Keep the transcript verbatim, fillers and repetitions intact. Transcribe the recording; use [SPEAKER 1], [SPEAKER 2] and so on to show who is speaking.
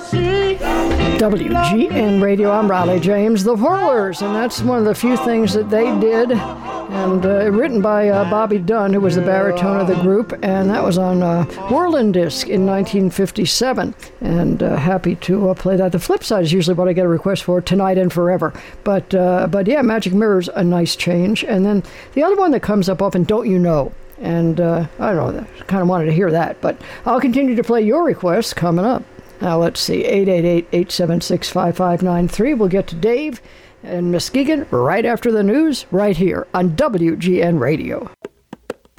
[SPEAKER 1] W G N Radio, I'm Riley James, the Whirlers, and that's one of the few things that they did, and uh, written by uh, Bobby Dunn, who was the baritone of the group, and that was on uh, Whirlin' Disc in nineteen fifty-seven, and uh, happy to uh, play that. The flip side is usually what I get a request for, Tonight and Forever, but uh, but yeah, Magic Mirror's a nice change, and then the other one that comes up often, Don't You Know? And uh, I don't know, kind of wanted to hear that, but I'll continue to play your requests coming up. Now, let's see, eight eight eight, eight seven six, five five nine three. We'll get to Dave and Muskegon right after the news, right here on W G N Radio.